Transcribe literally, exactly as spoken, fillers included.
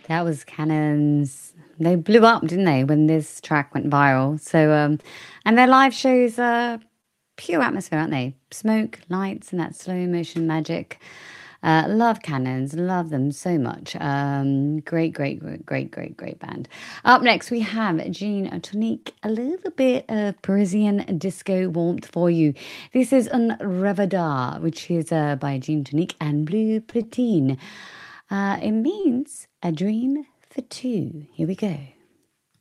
That was Cannons. They blew up, didn't they, when this track went viral? So, um, and their live shows are pure atmosphere, aren't they? Smoke, lights, and that slow motion magic. Uh, love Cannons, love them so much. Um, great, great, great, great, great, great band. Up next, we have Jean Tonique, a little bit of Parisian disco warmth for you. This is Un Revada, which is uh, by Jean Tonique and Blue Platine. Uh, it means a dream for two. Here we go.